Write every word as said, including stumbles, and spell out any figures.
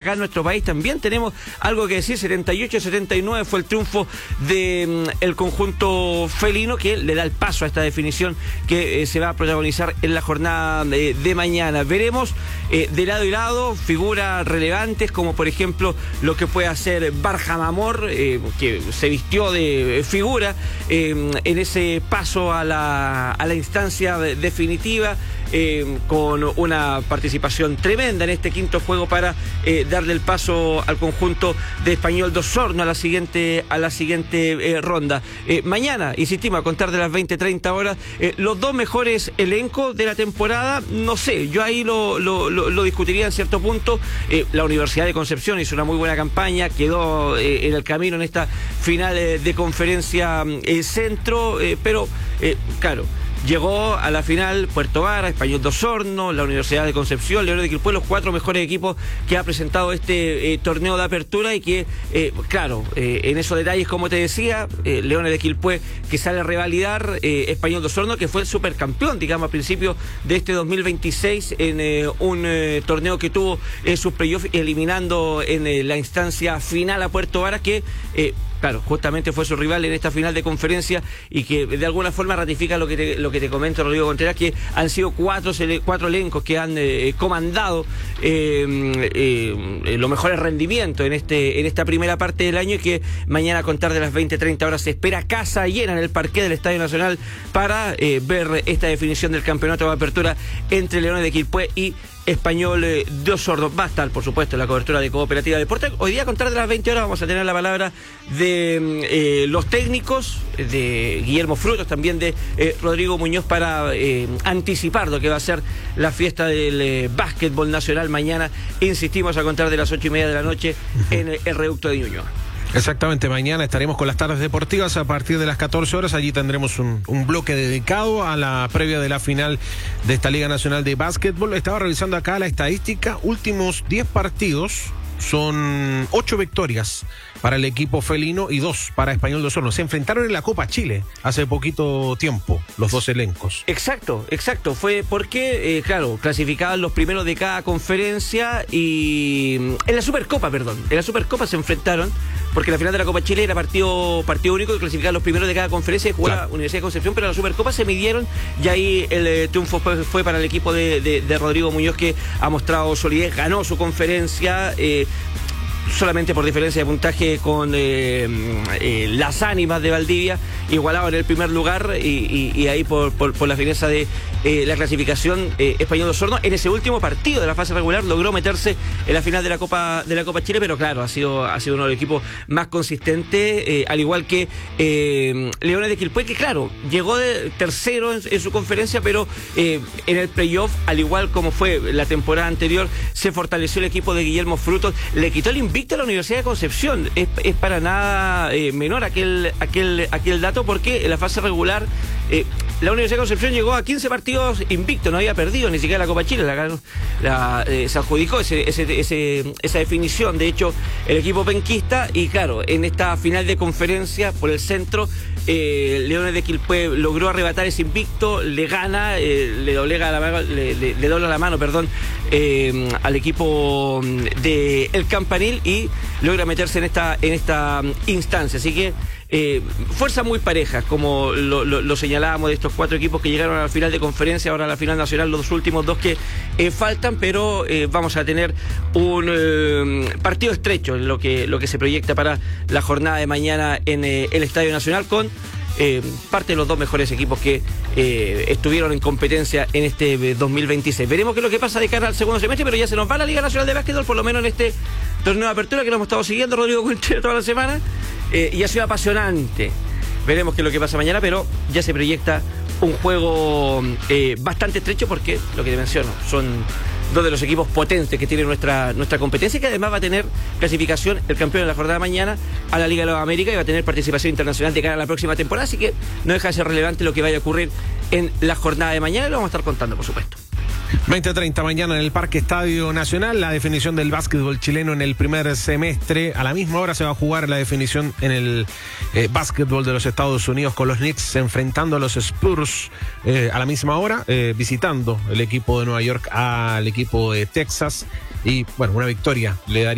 acá en nuestro país también tenemos algo que decir. setenta y ocho a setenta y nueve fue el triunfo del de, conjunto felino, que le da el paso a esta definición que eh, se va a protagonizar en la jornada de, de mañana. Veremos eh, de lado y lado figuras relevantes, como por ejemplo lo que puede hacer Barham Amor, eh, que se vistió de figura eh, en ese paso a la, a la instancia definitiva, eh, con una participación tremenda en este quinto juego para eh, darle el paso al conjunto de Español de Osorno a la siguiente, a la siguiente eh, ronda. Eh, mañana, insistimos, a contar de las veinte treinta horas, eh, los dos mejores elencos de la temporada, no sé, yo ahí lo, lo, lo, lo discutiría en cierto punto. Eh, la Universidad de Concepción hizo una muy buena campaña, quedó eh, en el camino en esta final eh, de conferencia eh, centro, eh, pero eh, claro, llegó a la final Puerto Vara, Español de Osorno, la Universidad de Concepción, Leones de Quilpué, los cuatro mejores equipos que ha presentado este eh, torneo de apertura, y que, eh, claro, eh, en esos detalles, como te decía, eh, Leones de Quilpué que sale a revalidar, eh, Español de Osorno que fue el supercampeón, digamos, a principios de este dos mil veintiséis en eh, un eh, torneo que tuvo eh, sus playoffs, eliminando en eh, la instancia final a Puerto Vara, que... Eh, Claro, justamente fue su rival en esta final de conferencia, y que de alguna forma ratifica lo que te, lo que te comento, Rodrigo Contreras, que han sido cuatro, cuatro elencos que han eh, comandado eh, eh, los mejores rendimientos en este en esta primera parte del año, y que mañana, a contar de las veinte treinta horas, se espera casa llena en el parqué del Estadio Nacional para eh, ver esta definición del campeonato de apertura entre Leones de Quilpué y Español de Osorno. Va a estar, por supuesto, la cobertura de Cooperativa Deporte. Hoy día, a contar de las veinte horas, vamos a tener la palabra de eh, los técnicos, de Guillermo Frutos, también de eh, Rodrigo Muñoz, para eh, anticipar lo que va a ser la fiesta del eh, básquetbol nacional mañana. Insistimos, a contar de las ocho y media de la noche en el, el reducto de Ñuñoa. Exactamente, mañana estaremos con las tardes deportivas a partir de las catorce horas. Allí tendremos un, un bloque dedicado a la previa de la final de esta Liga Nacional de Básquetbol. Estaba revisando acá la estadística, últimos diez partidos, son ocho victorias para el equipo felino y dos para Español de Osorno. Se enfrentaron en la Copa Chile hace poquito tiempo, los dos elencos. Exacto, exacto. Fue porque, eh, claro, clasificaban los primeros de cada conferencia, y en la Supercopa, perdón, en la Supercopa se enfrentaron, porque la final de la Copa Chile era partido partido único, y clasificaban los primeros de cada conferencia, y jugaba claro. Universidad de Concepción, pero en la Supercopa se midieron, y ahí el eh, triunfo fue, fue para el equipo de, de, de Rodrigo Muñoz, que ha mostrado solidez, ganó su conferencia, eh, solamente por diferencia de puntaje con eh, eh, las Ánimas de Valdivia, igualado en el primer lugar, y, y, y ahí por, por, por la fineza de eh, la clasificación, eh, Español de Osorno en ese último partido de la fase regular logró meterse en la final de la Copa de la Copa Chile, pero claro, ha sido, ha sido uno de los equipos más consistentes, eh, al igual que eh, Leones de Quilpué, que claro, llegó de tercero en, en su conferencia, pero eh, en el playoff, al igual como fue la temporada anterior, se fortaleció el equipo de Guillermo Frutos, le quitó el invicto a la Universidad de Concepción. Es, es para nada eh, menor aquel, aquel, aquel dato, porque en la fase regular eh, la Universidad de Concepción llegó a quince partidos invicto, no había perdido ni siquiera la Copa Chile, la, la, eh, se adjudicó ese, ese, ese, esa definición, de hecho, el equipo penquista. Y claro, en esta final de conferencia por el centro, eh, Leones de Quilpué logró arrebatar ese invicto, le gana, eh, le doblega la mano, le, le, le dobla la mano, perdón, eh, al equipo de El Campanil, y logra meterse en esta, en esta instancia. Así que Eh, fuerzas muy parejas, como lo, lo, lo señalábamos, de estos cuatro equipos que llegaron a la final de conferencia, ahora a la final nacional, los últimos dos que eh, faltan, pero eh, vamos a tener un eh, partido estrecho en lo que, lo que se proyecta para la jornada de mañana en eh, el Estadio Nacional, con eh, parte de los dos mejores equipos que eh, estuvieron en competencia en este eh, dos mil veintiséis. Veremos qué es lo que pasa de cara al segundo semestre, pero ya se nos va la Liga Nacional de Básquetbol, por lo menos en este torneo de apertura que lo hemos estado siguiendo, Rodrigo Contreras, toda la semana. Eh, y ha sido apasionante. Veremos qué es lo que pasa mañana, pero ya se proyecta un juego eh, bastante estrecho, porque, lo que te menciono, son dos de los equipos potentes que tiene nuestra, nuestra competencia, que además va a tener clasificación el campeón de la jornada de mañana a la Liga de las Américas, y va a tener participación internacional de cara a la próxima temporada, así que no deja de ser relevante lo que vaya a ocurrir en la jornada de mañana, y lo vamos a estar contando, por supuesto. veinte treinta mañana en el Parque Estadio Nacional, la definición del básquetbol chileno en el primer semestre. A la misma hora se va a jugar la definición en el eh, básquetbol de los Estados Unidos, con los Knicks enfrentando a los Spurs eh, a la misma hora, eh, visitando el equipo de Nueva York al equipo de Texas. Y bueno, una victoria le daría